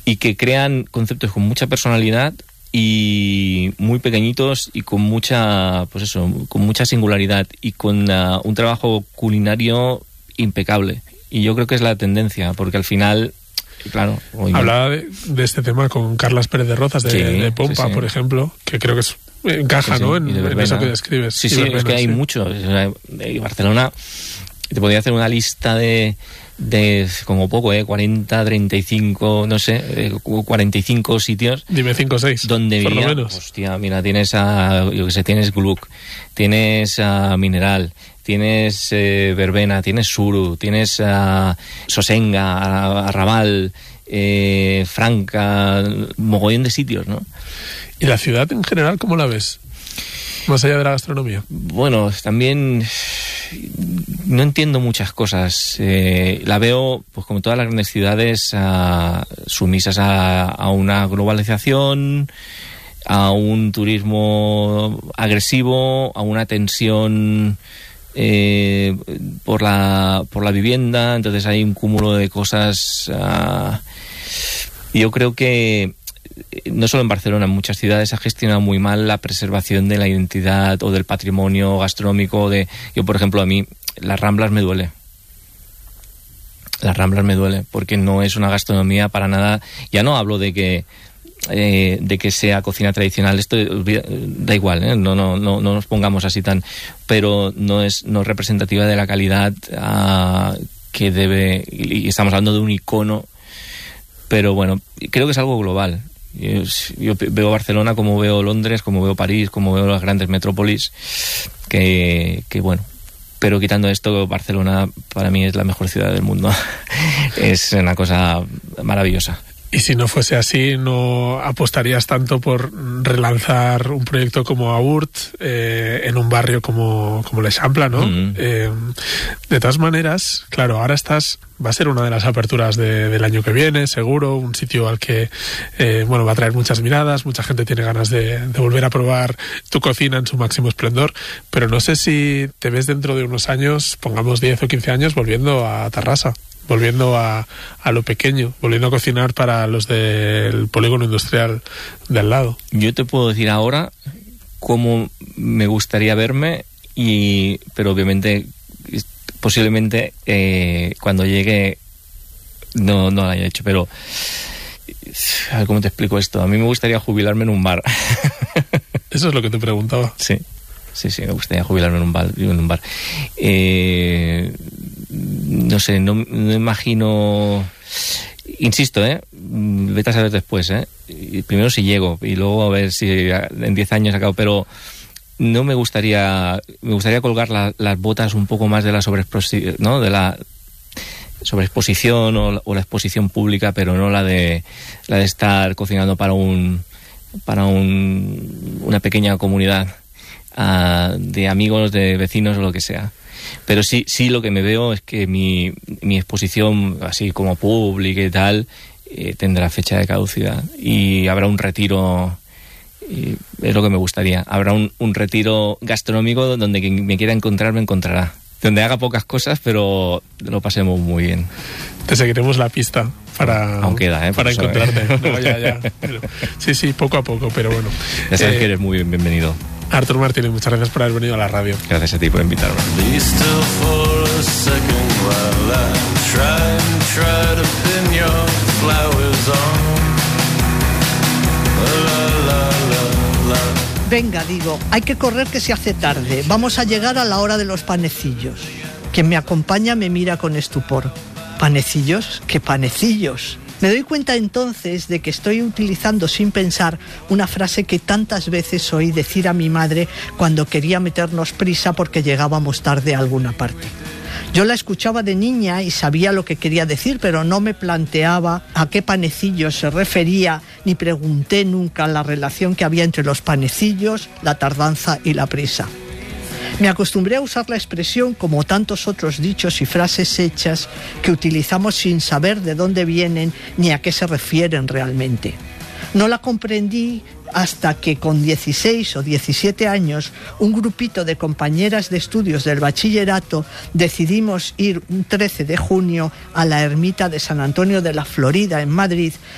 y que crean conceptos con mucha personalidad y muy pequeñitos y con mucha, pues eso, con mucha singularidad y con un trabajo culinario impecable. Y yo creo que es la tendencia, porque al final, claro... Hablaba de este tema con Carlas Pérez de Rozas, de Pompa, por ejemplo, que creo que encaja, ¿no? En eso que describes. Sí, es que hay muchos. Barcelona, te podría hacer una lista de como poco, 40, 35, no sé, 45 sitios. Dime 5 o 6, donde por vivía, lo menos. Hostia, mira, tienes tienes Gluck, tienes Mineral, tienes Verbena, tienes Suru, tienes Sosenga, Arrabal, Franca, mogollón de sitios, ¿no? ¿Y la ciudad en general cómo la ves? Más allá de la gastronomía. Bueno, también no entiendo muchas cosas. La veo, pues como todas las grandes ciudades, sumisas a una globalización, a un turismo agresivo, a una tensión por la vivienda. Entonces hay un cúmulo de cosas. Yo creo que no solo en Barcelona, en muchas ciudades se ha gestionado muy mal la preservación de la identidad o del patrimonio gastronómico. Yo, por ejemplo, a mí las Ramblas me duele. Las Ramblas me duele porque no es una gastronomía para nada. Ya no hablo de que sea cocina tradicional, esto da igual, no nos pongamos así tan, pero no es representativa de la calidad que debe, y estamos hablando de un icono. Pero bueno, creo que es algo global. Yo veo Barcelona como veo Londres, como veo París, como veo las grandes metrópolis, que bueno, pero quitando esto, Barcelona para mí es la mejor ciudad del mundo. Es una cosa maravillosa. Y si no fuese así, ¿no apostarías tanto por relanzar un proyecto como Aurt en un barrio como l'Eixample, ¿no? Mm-hmm. De todas maneras, claro, ahora va a ser una de las aperturas del año que viene, seguro, un sitio al que va a traer muchas miradas, mucha gente tiene ganas de volver a probar tu cocina en su máximo esplendor, pero no sé si te ves dentro de unos años, pongamos 10 o 15 años, volviendo a Tarrasa, volviendo a lo pequeño, volviendo a cocinar para los del polígono industrial de al lado. Yo te puedo decir ahora cómo me gustaría verme, pero obviamente, posiblemente cuando llegue no lo haya hecho, pero a ver cómo te explico esto. A mí me gustaría jubilarme en un bar. Eso es lo que te preguntaba. Sí, me gustaría jubilarme en un bar. No sé, no imagino. Insisto, vete a saber después, primero si llego y luego a ver si en 10 años acabo, pero no me gustaría colgar las botas un poco más de la sobreexposición, ¿no? De la sobreexposición o la exposición pública, pero no la de estar cocinando para una pequeña comunidad de amigos, de vecinos o lo que sea. Pero sí lo que me veo es que mi exposición, así como pública y tal, tendrá fecha de caducidad y habrá un retiro, y es lo que me gustaría. Habrá un retiro gastronómico donde quien me quiera encontrar me encontrará, donde haga pocas cosas pero lo pasemos muy bien. Te seguiremos la pista para encontrarte. No, ya. Pero, sí, poco a poco, pero bueno. Ya sabes que eres muy bienvenido. Artur Martínez, muchas gracias por haber venido a la radio. Gracias a ti por invitarme. Venga, digo, hay que correr que se hace tarde. Vamos a llegar a la hora de los panecillos. Quien me acompaña me mira con estupor. ¿Panecillos? ¿Qué panecillos? Me doy cuenta entonces de que estoy utilizando sin pensar una frase que tantas veces oí decir a mi madre cuando quería meternos prisa porque llegábamos tarde a alguna parte. Yo la escuchaba de niña y sabía lo que quería decir, pero no me planteaba a qué panecillos se refería, ni pregunté nunca la relación que había entre los panecillos, la tardanza y la prisa. Me acostumbré a usar la expresión como tantos otros dichos y frases hechas que utilizamos sin saber de dónde vienen ni a qué se refieren realmente. No la comprendí hasta que con 16 o 17 años un grupito de compañeras de estudios del bachillerato decidimos ir un 13 de junio a la ermita de San Antonio de la Florida en Madrid